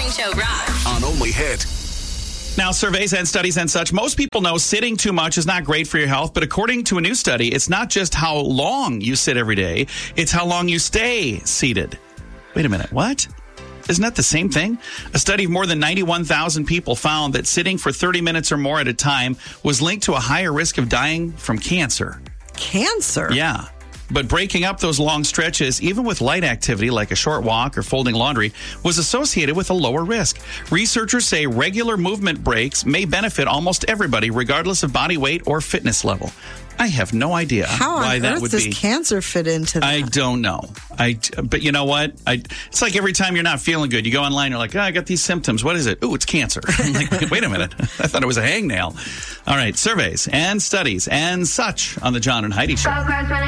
Morning Show rocks. On Only Hit. Now, surveys and studies and such, most people know sitting too much is not great for your health. But according to a new study, it's not just how long you sit every day, it's how long you stay seated. Wait a minute, what? Isn't that the same thing? A study of more than 91,000 people found that sitting for 30 minutes or more at a time was linked to a higher risk of dying from cancer. Cancer? Yeah. But breaking up those long stretches, even with light activity like a short walk or folding laundry, was associated with a lower risk. Researchers say regular movement breaks may benefit almost everybody, regardless of body weight or fitness level. I have no idea why that would be. How on earth does cancer fit into that? I don't know. But you know what? It's like every time you're not feeling good, you go online, you're like, I got these symptoms. What is it? Ooh, it's cancer. I'm like, wait a minute. I thought it was a hangnail. All right, surveys and studies and such on the John and Heidi Show.